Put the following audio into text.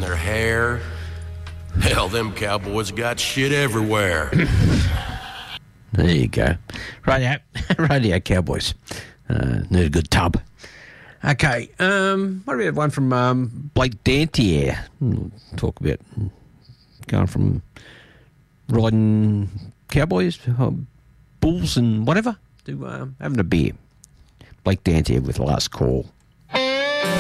their hair. Hell, them cowboys got shit everywhere. There you go. Radio, Radio Cowboys. Need a good tub. Okay, what do we have? One from Blake Dantier. We'll talk about going from riding cowboys, bulls and whatever, to having a beer. Blake Dantier with Last Call.